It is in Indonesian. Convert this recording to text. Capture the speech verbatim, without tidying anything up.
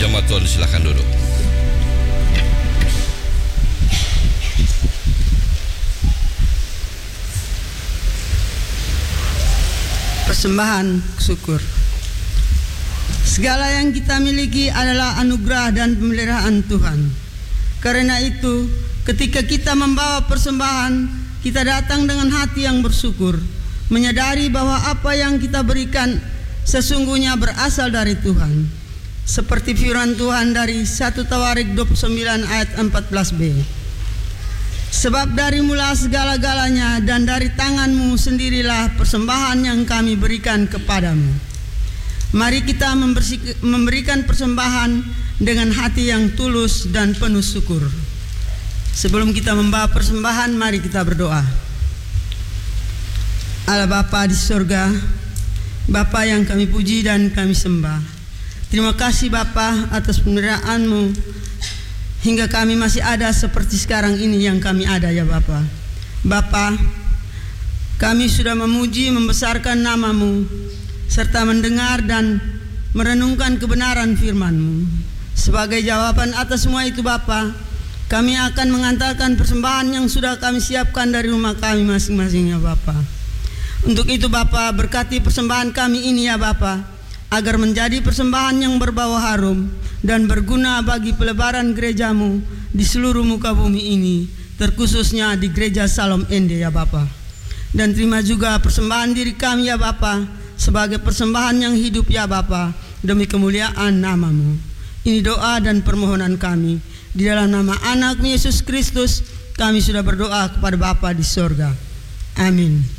jemaat Tuhan silakan duduk. Persembahan syukur. Segala yang kita miliki adalah anugerah dan pemeliharaan Tuhan. Karena itu, ketika kita membawa persembahan, kita datang dengan hati yang bersyukur, menyadari bahwa apa yang kita berikan sesungguhnya berasal dari Tuhan. Seperti firman Tuhan dari satu Tawarik dua puluh sembilan ayat empat belas b. Sebab dari mula segala-galanya dan dari tanganmu sendirilah persembahan yang kami berikan kepadamu. Mari kita memberikan persembahan dengan hati yang tulus dan penuh syukur. Sebelum kita membawa persembahan, mari kita berdoa. Allah Bapa di surga, Bapa yang kami puji dan kami sembah. Terima kasih Bapa atas pemeliharaan-Mu hingga kami masih ada seperti sekarang ini yang kami ada ya Bapa. Bapa, kami sudah memuji membesarkan nama-Mu serta mendengar dan merenungkan kebenaran firman-Mu. Sebagai jawaban atas semua itu Bapa, kami akan mengantarkan persembahan yang sudah kami siapkan dari rumah kami masing-masing ya Bapa. Untuk itu Bapa, berkati persembahan kami ini ya Bapa, agar menjadi persembahan yang berbau harum dan berguna bagi pelebaran gereja-Mu di seluruh muka bumi ini, terkhususnya di gereja Salom Ende ya Bapa. Dan terima juga persembahan diri kami ya Bapa, sebagai persembahan yang hidup ya Bapa, demi kemuliaan nama-Mu. Ini doa dan permohonan kami, di dalam nama anak Yesus Kristus kami sudah berdoa kepada Bapa di sorga. Amin.